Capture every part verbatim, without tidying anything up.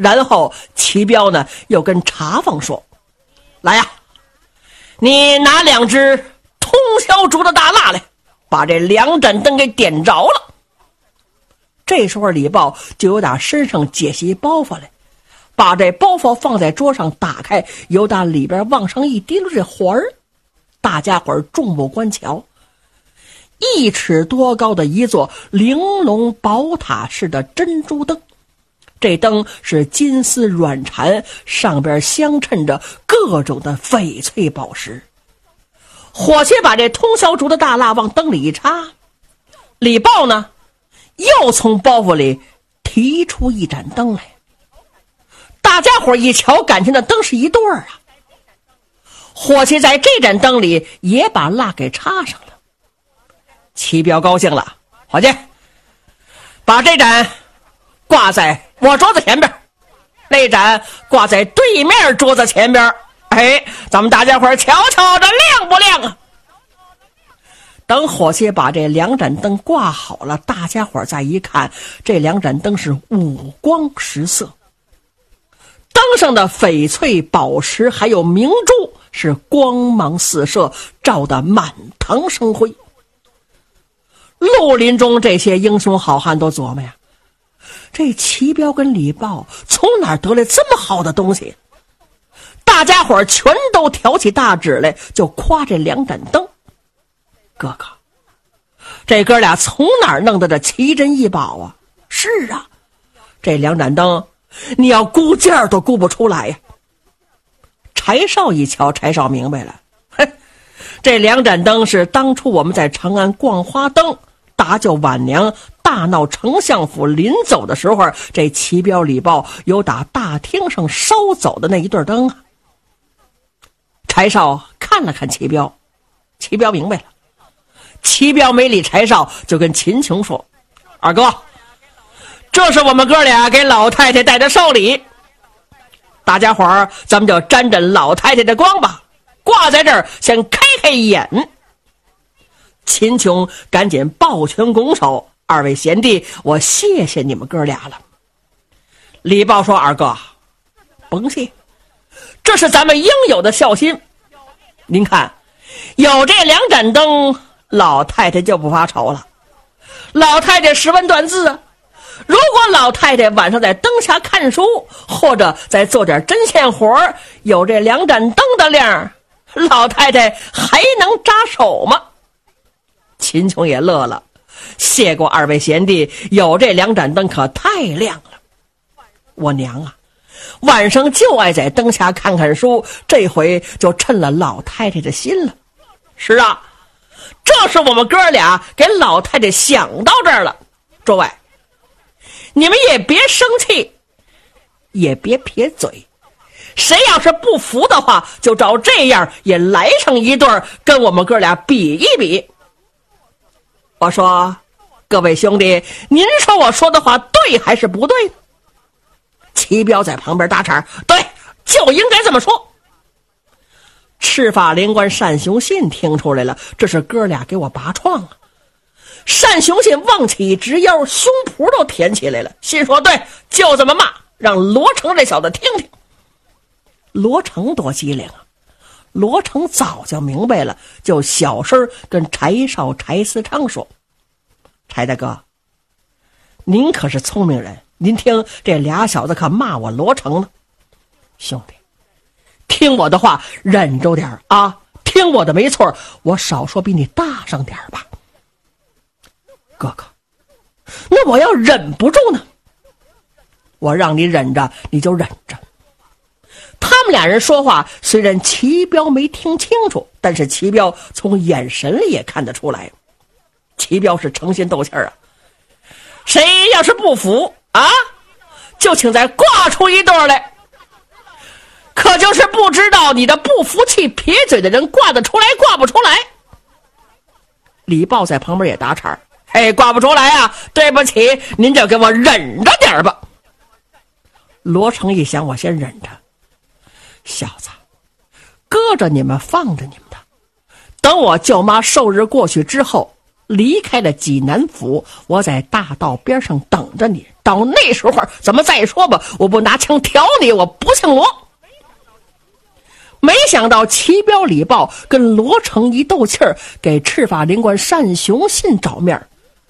然后齐彪呢又跟茶房说：“来呀，你拿两只通宵烛的大蜡来，把这两盏灯给点着了。”这时候李豹就由打身上解下一包袱来，把这包袱放在桌上打开，由打里边往上一滴溜这环儿，大家伙儿众目观瞧，一尺多高的一座玲珑宝塔式的珍珠灯，这灯是金丝软缠，上边镶衬着各种的翡翠宝石。伙计把这通宵烛的大蜡往灯里一插，李豹呢又从包袱里提出一盏灯来。大家伙一瞧，感情的灯是一对儿啊。伙计在这盏灯里也把蜡给插上了。齐彪高兴了：“伙计，把这盏挂在我桌子前边，那盏挂在对面桌子前边，哎，咱们大家伙瞧瞧这亮不亮啊？”等伙计把这两盏灯挂好了，大家伙再一看，这两盏灯是五光十色，灯上的翡翠宝石还有明珠是光芒四射，照得满堂生辉。绿林中这些英雄好汉都琢磨呀，这齐彪跟李豹从哪儿得来这么好的东西？大家伙全都挑起大指来，就夸这两盏灯。哥哥，这哥俩从哪儿弄的这奇珍异宝啊？是啊，这两盏灯你要估价都估不出来呀。柴少一瞧，柴少明白了，嘿，这两盏灯是当初我们在长安逛花灯，搭救晚娘大闹丞相府临走的时候，这齐彪李豹有打大厅上烧走的那一对灯啊。柴少看了看齐彪，齐彪明白了。齐彪没理柴少，就跟秦琼说：“二哥，这是我们哥俩给老太太带的寿礼，大家伙儿咱们就沾沾老太太的光吧，挂在这儿先开开眼。”秦琼赶紧抱拳拱手：“二位贤弟，我谢谢你们哥俩了。”李豹说：“二哥，甭谢，这是咱们应有的孝心。您看，有这两盏灯，老太太就不发愁了。老太太识文断字啊，如果老太太晚上在灯下看书，或者再做点针线活，有这两盏灯的亮，老太太还能扎手吗？”秦琼也乐了：“谢过二位贤弟，有这两盏灯可太亮了。我娘啊，晚上就爱在灯下看看书，这回就趁了老太太的心了。是啊，这是我们哥俩给老太太想到这儿了。诸位，你们也别生气，也别撇嘴，谁要是不服的话，就照这样也来上一对，跟我们哥俩比一比。我说，各位兄弟，您说我说的话对还是不对？”齐彪在旁边搭茬：“对，就应该这么说。”赤发灵官单雄信听出来了，这是哥俩给我拔创啊！单雄信望起一直腰，胸脯都挺起来了，心说：“对，就这么骂，让罗成这小子听听。”罗成多机灵啊！罗成早就明白了，就小声跟柴少柴思昌说：“柴大哥，您可是聪明人，您听这俩小子可骂我罗成呢。兄弟，听我的话，忍着点啊！听我的没错，我少说比你大上点吧。”哥哥，那我要忍不住呢？我让你忍着，你就忍着。他们俩人说话，虽然齐彪没听清楚，但是齐彪从眼神里也看得出来，齐彪是诚心斗气儿啊！谁要是不服啊，就请再挂出一对来。可就是不知道你的不服气撇嘴的人挂得出来挂不出来。李豹在旁边也打岔：“嘿，挂不出来啊，对不起，您就给我忍着点吧。”罗成一想，我先忍着。小子，搁着你们放着你们的，等我舅妈寿日过去之后， 离开了济南府，我在大道边上等着你。到那时候咱们再说吧，我不拿枪挑你，我不姓罗。没想到齐彪李豹跟罗成一斗气儿，给赤发灵官单雄信找面。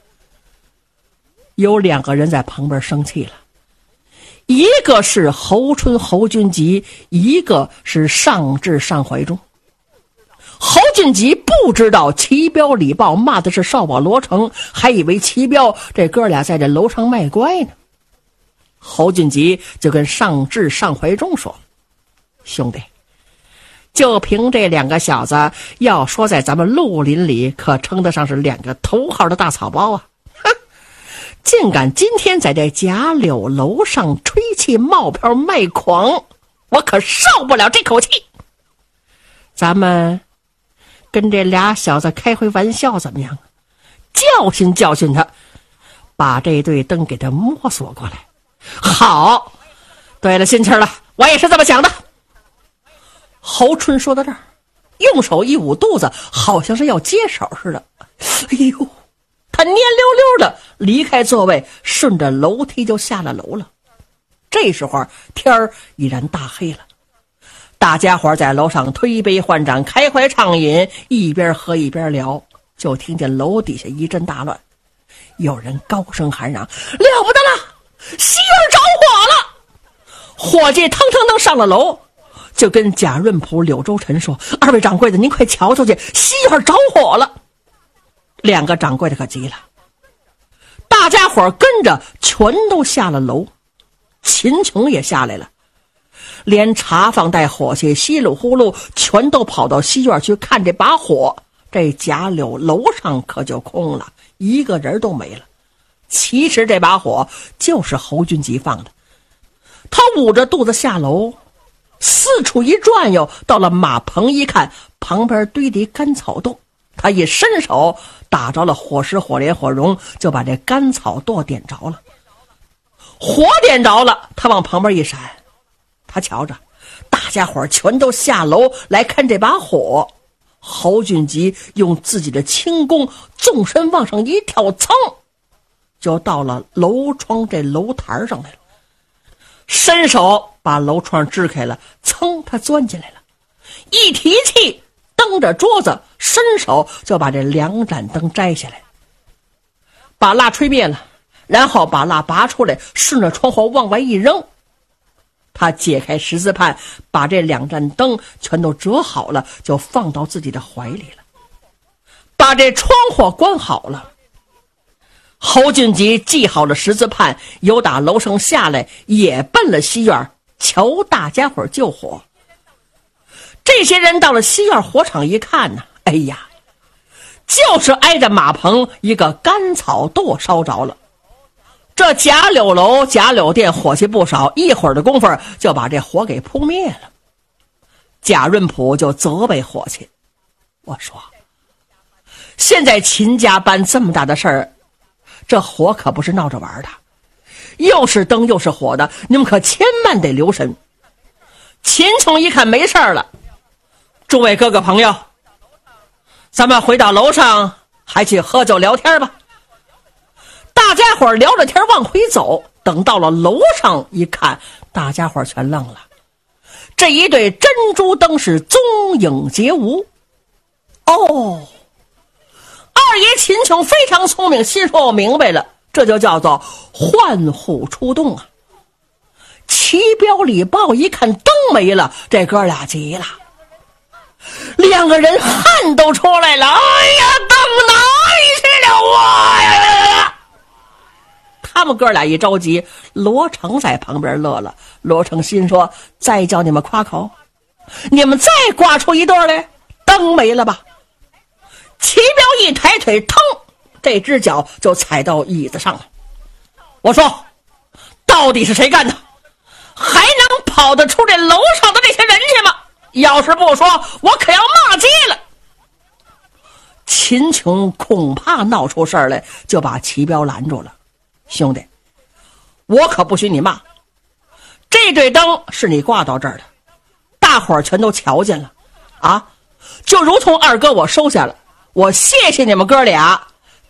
有两个人在旁边生气了，一个是侯春侯君集，一个是上至上怀中。侯俊吉不知道齐彪李豹骂的是少保罗成，还以为齐彪这哥俩在这楼上卖乖呢。侯俊吉就跟上至上怀中说：兄弟，就凭这两个小子，要说在咱们绿林里可称得上是两个头号的大草包啊！哼，竟敢今天在这贾柳楼上吹气冒票卖狂，我可受不了这口气。咱们跟这俩小子开回玩笑怎么样？教训教训他，把这对灯给他摸索过来。好，对了，心气了，我也是这么想的。侯春说到这儿，用手一捂肚子，好像是要接手似的。哎呦，他蔫溜溜的离开座位，顺着楼梯就下了楼了。这时候天儿已然大黑了。大家伙在楼上推杯换盏，开怀畅饮，一边喝一边聊，就听见楼底下一阵大乱，有人高声喊嚷：了不得了，西院着火了！伙计腾腾腾上了楼，就跟贾润甫、柳周臣说：二位掌柜的，您快瞧瞧去，西院着火了！两个掌柜的可急了，大家伙跟着全都下了楼，秦琼也下来了，连茶坊带伙计稀里呼噜全都跑到西院去看这把火。这贾柳楼上可就空了，一个人都没了。其实这把火就是侯君集放的。他捂着肚子下楼，四处一转悠，到了马棚一看，旁边堆叠干草垛，他一伸手打着了火石、火镰、火绒，就把这干草垛点着了。火点着了，他往旁边一闪，他瞧着大家伙全都下楼来看这把火。侯俊吉用自己的轻功纵身往上一跳，噌就到了楼窗这楼台上来了，伸手把楼窗支开了，噌他钻进来了，一提气蹬着桌子，伸手就把这两盏灯摘下来，把蜡吹灭了，然后把蜡拔出来，顺着窗户往外一扔。他解开十字畔，把这两盏灯全都折好了，就放到自己的怀里了，把这窗户关好了。侯俊吉系好了十字畔，由打楼上下来，也奔了西院，求大家伙救火。这些人到了西院火场一看呢，哎呀，就是挨着马棚一个干草垛烧着了。这贾柳楼、贾柳店火气不少，一会儿的功夫就把这火给扑灭了。贾润甫就责备伙计，我说现在秦家办这么大的事儿，这火可不是闹着玩的，又是灯又是火的，你们可千万得留神。秦琼一看没事了，诸位哥哥朋友，咱们回到楼上还去喝酒聊天吧。大家伙聊着天往回走，等到了楼上一看，大家伙全愣了，这一对珍珠灯是踪影皆无。哦，二爷秦琼非常聪明，心说我明白了，这就叫做换虎出洞啊。齐彪李豹一看灯没了，这哥俩急了，两个人汗都出来了，哎呀，灯哪里去了啊呀！他们哥俩一着急，罗成在旁边乐了。罗成心说，再叫你们夸口，你们再刮出一对来，灯没了吧。齐彪一抬腿，腾，这只脚就踩到椅子上了。我说到底是谁干的？还能跑得出这楼上的这些人去吗？要是不说，我可要骂街了。秦琼恐怕闹出事儿来，就把齐彪拦住了。兄弟，我可不许你骂，这对灯是你挂到这儿的，大伙儿全都瞧见了啊，就如同二哥我收下了，我谢谢你们哥俩，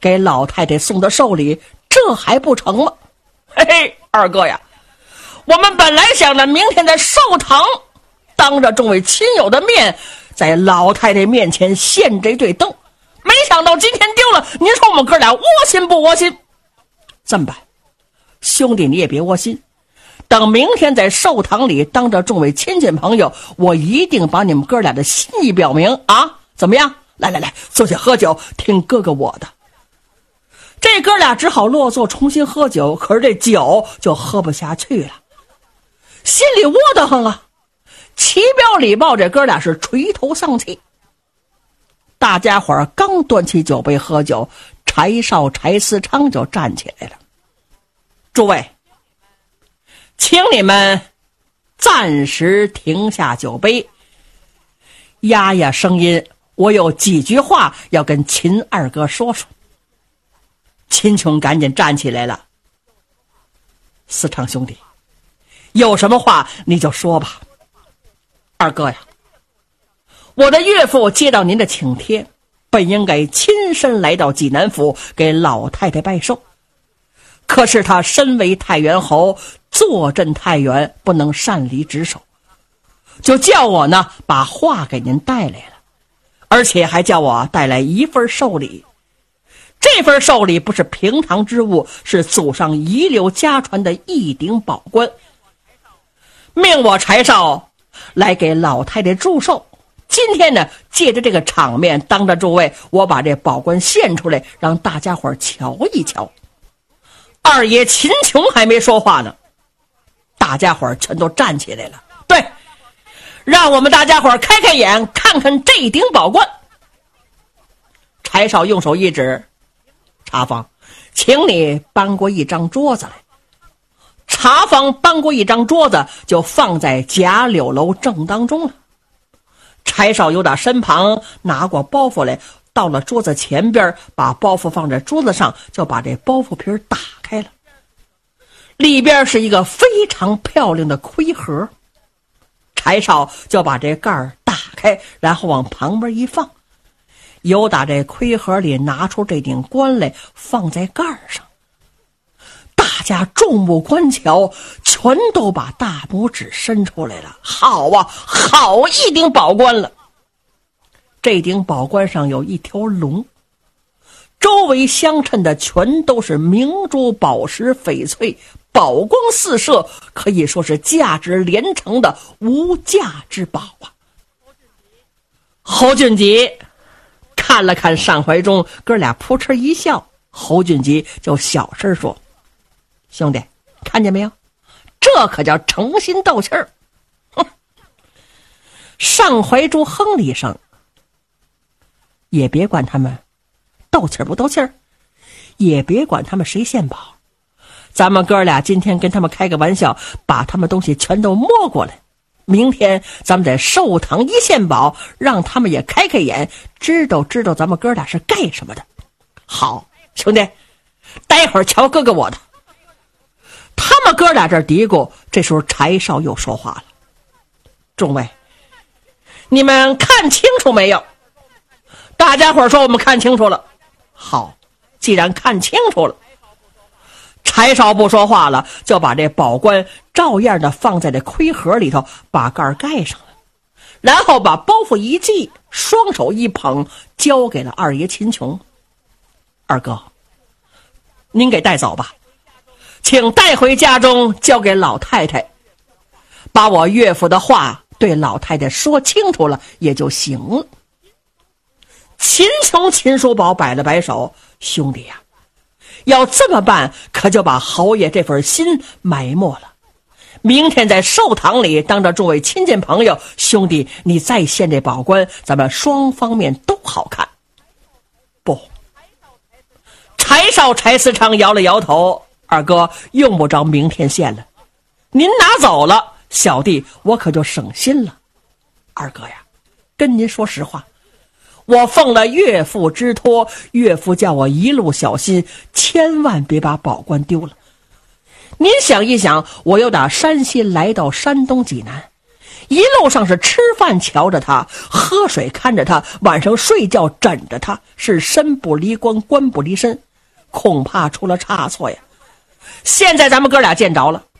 给老太太送的寿礼，这还不成吗？嘿嘿，二哥呀，我们本来想着明天在寿堂当着众位亲友的面，在老太太面前献这对灯，没想到今天丢了，您说我们哥俩窝心不窝心？这么办，兄弟你也别窝心，等明天在寿堂里当着众位亲戚朋友，我一定把你们哥俩的心意表明啊！怎么样？来来来，坐下喝酒，听哥哥我的。这哥俩只好落座重新喝酒，可是这酒就喝不下去了，心里窝得慌啊！齐彪李豹这哥俩是垂头丧气。大家伙儿刚端起酒杯喝酒，柴少柴思昌就站起来了。诸位，请你们暂时停下酒杯，压压声音，我有几句话要跟秦二哥说说。秦琼赶紧站起来了。思昌兄弟，有什么话你就说吧。二哥呀，我的岳父接到您的请帖，本应该亲身来到济南府给老太太拜寿，可是他身为太原侯，坐镇太原，不能擅离职守，就叫我呢把话给您带来了，而且还叫我带来一份寿礼。这份寿礼不是平常之物，是祖上遗留家传的一顶宝冠，命我柴少来给老太太祝寿。今天呢，借着这个场面，当着诸位，我把这宝冠献出来，让大家伙瞧一瞧。二爷秦琼还没说话呢，大家伙全都站起来了。对，让我们大家伙开开眼，看看这顶宝冠。柴少用手一指，茶坊，请你搬过一张桌子来。茶坊搬过一张桌子，就放在贾柳楼正当中了。柴少由打身旁拿过包袱来，到了桌子前边，把包袱放在桌子上，就把这包袱皮打开了。里边是一个非常漂亮的盔盒，柴少就把这盖儿打开，然后往旁边一放，由打这盔盒里拿出这顶冠来，放在盖儿上。大家众目观瞧，全都把大拇指伸出来了。好啊，好一顶宝冠了。这顶宝冠上有一条龙，周围相衬的全都是明珠宝石翡翠，宝光四射，可以说是价值连城的无价之宝啊。侯俊吉看了看单怀忠，哥俩扑哧一笑。侯俊吉就小声说，兄弟，看见没有？这可叫诚心斗气儿。哼！单怀忠哼了一声，也别管他们斗气儿不斗气儿，也别管他们谁献宝，咱们哥俩今天跟他们开个玩笑，把他们东西全都摸过来，明天咱们在寿堂一献宝，让他们也开开眼，知道知道咱们哥俩是干什么的。好，兄弟，待会儿瞧哥哥我的。他们哥俩这嘀咕，这时候柴少又说话了，众位，你们看清楚没有？大家伙说我们看清楚了。好，既然看清楚了，柴少不说话了，就把这宝冠照样的放在这盔盒里头，把盖儿盖上了，然后把包袱一系，双手一捧，交给了二爷秦琼。二哥，您给带走吧，请带回家中交给老太太，把我岳父的话对老太太说清楚了也就行了。秦琼秦叔宝摆了摆手，兄弟呀、啊，要这么办，可就把侯爷这份心埋没了。明天在寿堂里当着诸位亲戚朋友，兄弟你再献这宝冠，咱们双方面都好看。不，柴少柴思昌摇了摇头，二哥用不着明天献了，您拿走了，小弟我可就省心了。二哥呀，跟您说实话，我奉了岳父之托，岳父叫我一路小心，千万别把宝冠丢了。您想一想，我又打山西来到山东济南， 一路上是吃饭瞧着他，喝水看着他，晚上睡觉枕着他，是身不离官，官不离身，恐怕出了差错呀。现在咱们哥俩见着了，